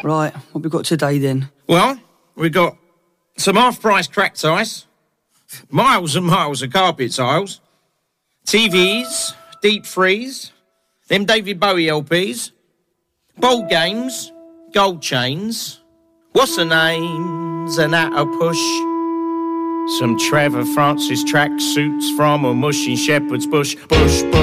Right, what we got today then? Well, we got some half-price cracked ice, miles and miles of carpet tiles, TVs, deep freeze, them David Bowie LPs, bowl games, gold chains, what's the names, and at a push. Some Trevor Francis track suits from a mushy shepherd's bush, bush, bush.